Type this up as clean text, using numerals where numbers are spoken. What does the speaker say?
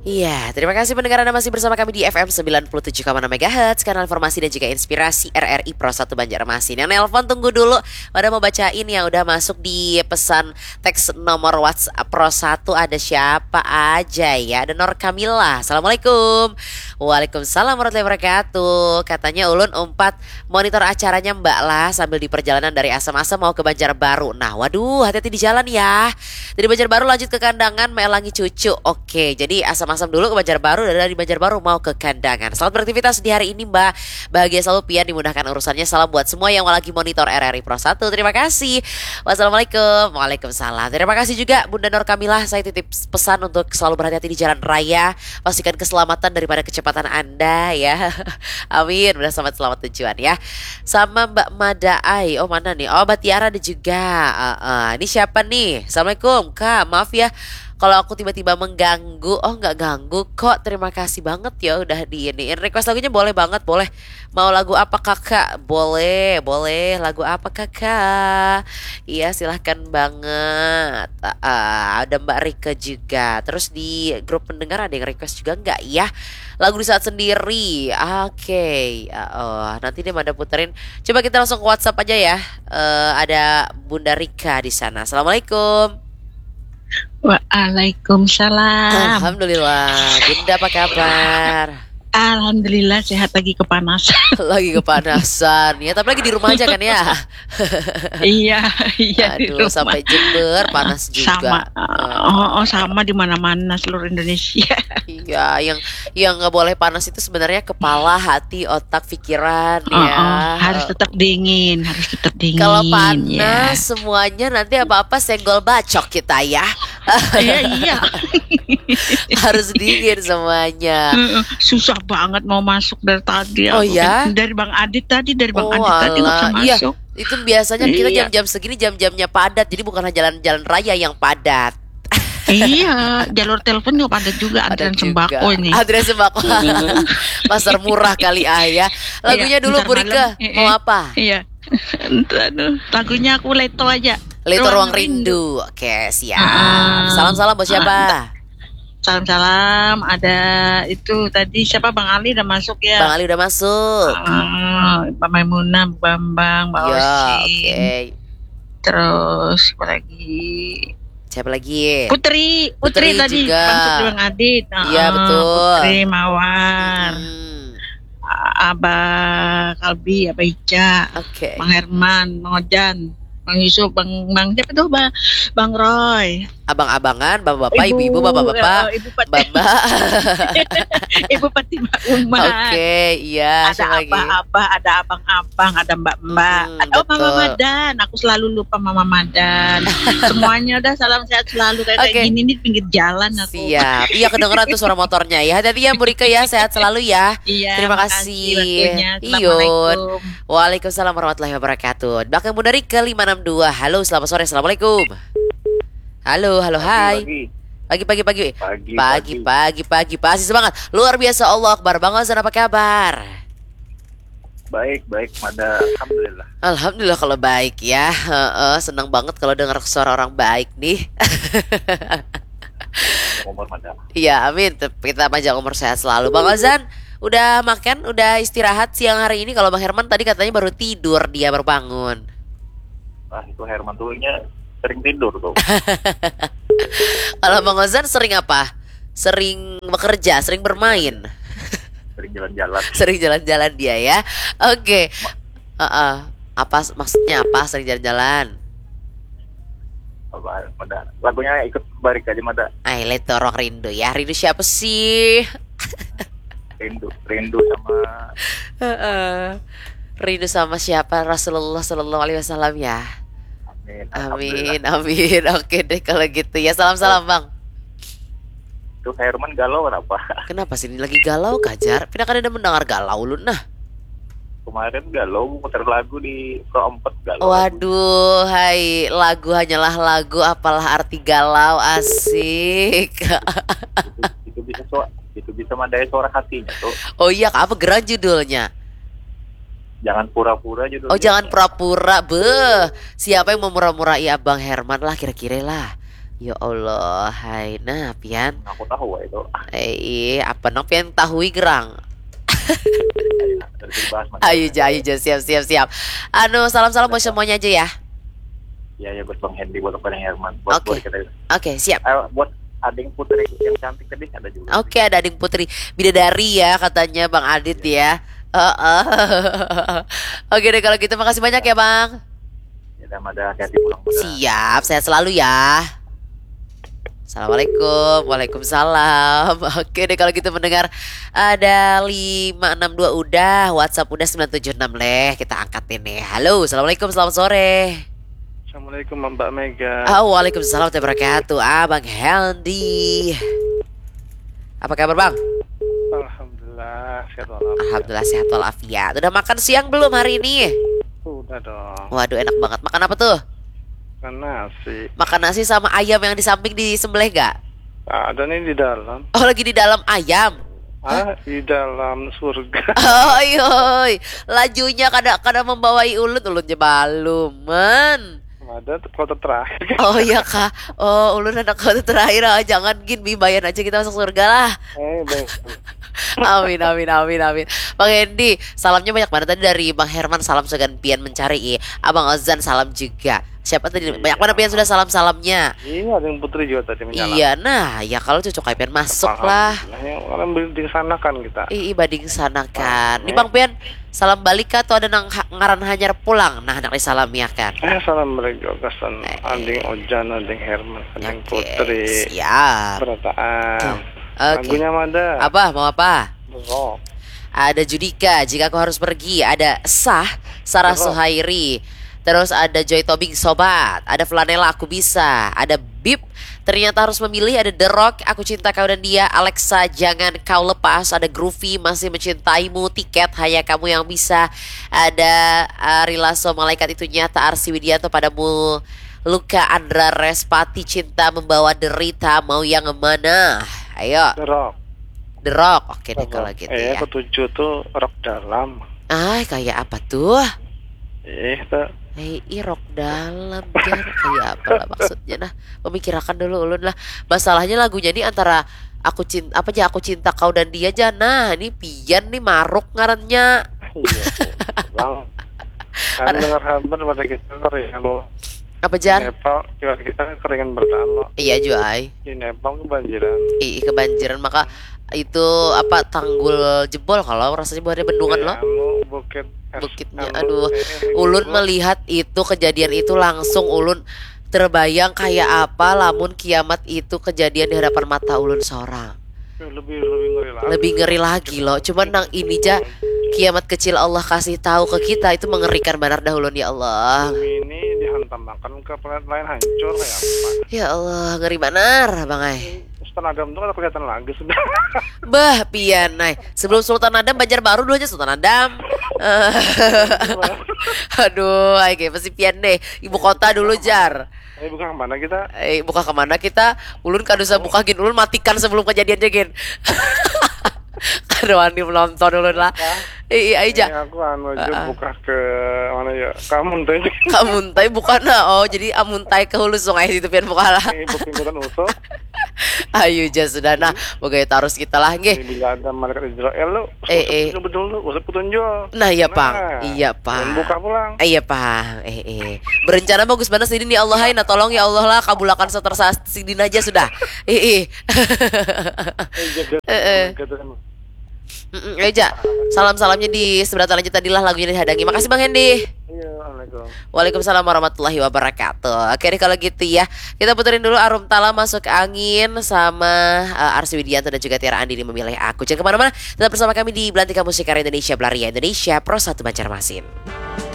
Iya, terima kasih pendengar Anda masih bersama kami di FM 97,6 MHz, kanal informasi dan juga inspirasi RRI Pro 1 Banjarmasin. Yang nelpon tunggu dulu, pada mau bacain yang udah masuk di pesan teks nomor WhatsApp Pro 1 ada siapa aja ya. Ada Nur Kamila, Assalamualaikum. Waalaikumsalam warahmatullahi wabarakatuh. Katanya ulun umpat monitor acaranya Mbak lah sambil di perjalanan dari Asam-Asam mau ke Banjarbaru. Nah, waduh, hati-hati di jalan ya. Dari Banjarbaru lanjut ke Kandangan Melangi Cucu. Oke, jadi Asam-Asam dulu ke Banjarbaru dan dari Banjarbaru mau ke Kandangan. Selamat beraktivitas di hari ini Mbak. Bahagia selalu pian dimudahkan urusannya. Salam buat semua yang lagi monitor RRI Pro 1. Terima kasih. Wassalamualaikum. Waalaikumsalam. Terima kasih juga Bunda Nur Kamilah. Saya titip pesan untuk selalu berhati-hati di jalan raya. Pastikan keselamatan daripada kecepatan Anda ya. Amin. Udah selamat tujuan ya. Sama Mbak Madaai. Oh mana nih? Oh Mbak Tiara ada juga. Ini siapa nih? Assalamualaikum Kak. Maaf ya kalau aku tiba-tiba mengganggu. Oh nggak ganggu kok. Terima kasih banget ya udah diiniin. Request lagunya boleh banget, boleh. Mau lagu apa kakak? Boleh, boleh. Lagu apa kakak? Iya silahkan banget. Ada Mbak Rika juga. Terus di grup pendengar ada yang request juga nggak ya? Lagu di saat sendiri. Oke. Nanti dia Manda puterin. Coba kita langsung ke WhatsApp aja ya. Ada Bunda Rika di sana. Assalamualaikum. Waalaikumsalam. Alhamdulillah. Bunda apa kabar? Alhamdulillah sehat, lagi kepanasan. Lagi kepanasan ya, tapi lagi di rumah aja kan ya. Iya, iya di Aduh, rumah. sampai Jember panas juga. Sama, sama di mana-mana seluruh Indonesia. Iya, yang nggak boleh panas itu sebenarnya kepala, hati, otak, pikiran ya. Harus tetap dingin, harus tetap dingin. Kalau panas ya. semuanya nanti apa-apa senggol bacok kita ya. Iya. Harus dingin semuanya. Susah banget mau masuk dari tadi. Oh ya? Dari Bang Adit tadi, nggak bisa Iya, masuk. itu biasanya kita Iya. jam-jam segini jam-jamnya padat. Jadi bukanlah jalan-jalan raya yang padat. Iya, jalur telepon juga padat juga, antrian sembako ini. Antrian sembako. Pasar murah kali ya. Lagunya Iya, dulu ntar Burika malam, mau apa? Iya. Lagunya aku Leto aja. Leto Ruang Rindu. Oke, siap. Salam-salam buat siapa? Salam-salam. Ada itu tadi siapa, Bang Ali udah masuk ya? Bang Ali udah masuk. Mbak Maimunah, Bambang, Mbak Ya, Osin. oke. Terus apa lagi? Siapa lagi? Putri Putri tadi juga. masuk di Bang Adit. Iya, betul. Putri Mawar. Abah Kalbi, Abah Ica, Oke. Bang Herman, Bang Ojan, Bang Yusuf, Bang siapa tuh, Bang Roy, Abang-abangan, bapak-bapak, ibu-ibu, bapak-bapak, Ibu Pati, mbak-mbak. Ibu Pati Mbak Umar. Oke, iya. Ada Siapa lagi? abah-abah, ada abang-abang, ada mbak-mbak, ada Mama Betul. Madan. Aku selalu lupa Mama Madan. Semuanya udah salam sehat selalu kayak Oke. gini nih, pinggir jalan aku. Siap. Iya kedengeran tuh suara motornya ya. Hati-hati ya Bu Rika ya. Sehat selalu ya. Iya, Terima makasih kasih. waktunya. Iyun. Assalamualaikum. Waalaikumsalam warahmatullahi wabarakatuh. Belakang Bunda Rika 562. Halo, selamat sore. Assalamualaikum. Halo, hai. Pagi. Pagi semangat. Luar biasa, Allah Akbar. Bang Ozan apa kabar? Baik, Mada. Alhamdulillah. Alhamdulillah kalau baik ya. Senang banget kalau dengar suara orang baik nih. Umur Mada. Iya, amin. Kita panjang umur sehat selalu. Bang Ozan, udah makan, udah istirahat siang hari ini? Kalau Bang Herman tadi katanya baru tidur, dia baru bangun. Itu Herman tuhnya sering tidur tuh. Kalau Bang Ozan sering apa? Sering bekerja, sering bermain, Sering jalan-jalan. sering jalan-jalan dia ya. Oke. Apa maksudnya apa sering jalan-jalan? Mada. Lagunya ikut barik aja Mada. Leto Ruang Rindu ya. Rindu siapa sih? Rindu sama Rindu sama siapa? Rasulullah Sallallahu Alaihi Wasallam ya. Amin. Amin. Oke deh kalau gitu ya. Salam-salam Bang. Itu Herman galau kenapa? Kenapa sih ini lagi galau Kajar? Pindah kan ada mendengar galau lu nah. Kemarin galau muter lagu di Pro 4 galau. Waduh, hai, lagu hanyalah lagu, apalah arti galau, asik. Itu bisa mandai suara hatinya tuh. Oh iya, apa geran judulnya? Jangan pura-pura judulnya. Oh jangan pura-pura, beh. Siapa yang memurah-murahi Abang Herman lah kira-kira lah. Ya Allah, hai nah pian. Aku tahu itu. Apa nang pian tahui gerang. Dari dibahas Mas. Ayo ja, siap. Salam-salam buat semuanya aja ya. Ya buat Bang Hendy, buat Bang Herman, buat Oke. kita. Oke, siap. Buat Ading Putri yang cantik tadi ada juga. Oke, ada Ading Putri Bidadari ya katanya Bang Adit ya. Heeh. Oke deh kalau gitu makasih banyak ya Bang. Ya ada hati pulang. Siap, sehat selalu ya. Assalamualaikum. Waalaikumsalam. Oke deh kalau gitu mendengar ada 562 udah, WhatsApp udah 976 leh. Kita angkat ini. Halo, Assalamualaikum, selamat sore. Assalamualaikum Mbak Mega. Waalaikumsalam warahmatullahi wabarakatuh. Bang Hendy. Apa kabar Bang? Alhamdulillah sehat walafiat. Alhamdulillah sehat walafiat. Udah makan siang belum hari ini? Udah dong. Waduh enak banget. Makan apa tuh? Makan nasi. Makan nasi sama ayam yang di samping disembelih gak? Ada nih di dalam. Oh lagi di dalam ayam. Di dalam surga. Oi, lajunya kadang-kadang membawai ulunnya baluman. Ada kota terakhir. Oh iya kak. Oh ulun anak kau terakhir. Jangan gin bibayan aja kita masuk surga lah. Baik. Amin. Bang Hendy, salamnya banyak banget tadi dari Bang Herman, salam segan pian mencari. Abang Ozan salam juga. Siapa tadi? Banyak banget pian sudah salamnya. Iya, ada yang Putri juga tadi menyalam. Iya, nah ya kalau cocok kayak pian masuk lah. Orang di sana kan kita. Ibading sana kan. Nih Bang Pian, salam balik atau ada nang ngaran hanyar pulang. Nah, nak salam ya kan. Salam mereka kesan Anding Ojan, Anding Herman, Anding Putri. Siap. Berataan. Oke. Lagunya mana? Apa? Mau apa? Rock. Ada Judika, jika aku harus pergi. Ada Sarah Suhairi. Terus ada Joy Tobing Sobat. Ada Flanela Aku Bisa. Ada Bip, ternyata harus memilih. Ada The Rock, Aku Cinta Kau dan Dia. Alexa, Jangan Kau Lepas. Ada Groovy, Masih Mencintaimu. Tiket, Hanya Kamu Yang Bisa. Ada Ari Lasso, Malaikat Itu Nyata. Arsi Widianto, Padamu. Luka Andra Respati, Cinta Membawa Derita. Mau yang mana? Ayo. The Rock. Oke deh kalau gitu ya. Ketujuh tuh rock dalam. Kayak apa tuh? Tuh. Rock dalam jar. Kayak apa lah maksudnya nah. Memikirkan dulu ulun lah. Masalahnya lagunya ini antara Aku Cinta Kau dan Dia aja. Nah, ini pian nih maruk ngarannya. Iya. Bang. Kan dengar kabar pada kita keringan lo. Apa jar? Nepal kita keringan bertalo. Iya Juai. Di Nepal kebanjiran. Kebanjiran maka itu apa tanggul jebol kalau rasanya buatnya bendungan loh. Bukitnya aduh. Ulun melihat itu kejadian itu langsung ulun terbayang kayak apa lamun kiamat itu kejadian di hadapan mata ulun seorang. Lebih ngeri lagi loh. Cuman nang ini aja kiamat kecil Allah kasih tahu ke kita itu mengerikan benar dahulun ya Allah. Ini dihantam-hantam ke planet lain hancur ya apa? Ya Allah ngeri benar Bang Ai. Sultan Adam itu kan kelihatan lagi sudah. Bah pian Ai. Sebelum Sultan Adam Banjarbaru dulu aja Sultan Adam. Aduh, kayak pasti pian deh. Ibu kota dulu jar. Buka kemana kita? Buka kemana kita? Ulun kadusa buka gin. Ulun matikan sebelum kejadian gin. Aduh, Andi menonton ulun lah. Aja. Aku buka ke mana ya? Kamuntai. Kamuntai bukan oh jadi amuntai ke hulu sungai situ pian buka lah. Bukan usul. Ayo sudah nah boga tarus kita lah nggih. Bila ada malaikat Israel lu. Betul lu, usah petunjuk. Nah iya Pang. Iya Pang. Buka pulang. Iya Pang. Berencana bagus banget sidin ya Allah nah tolong ya Allah lah kabulakan setersa sidin aja sudah. Eja, salam-salamnya di seberata lanjut tadilah lagunya dihadangi. Makasih Bang Hendy. Waalaikumsalam warahmatullahi wabarakatuh. Oke deh kalau gitu ya. Kita puterin dulu Arum Tala Masuk Angin sama Arsi Widianto dan juga Tiara Andini Memilih Aku. Jangan kemana-mana, tetap bersama kami di Belantika Musik Karya Indonesia Belaria Indonesia Pro 1 Banjarmasin.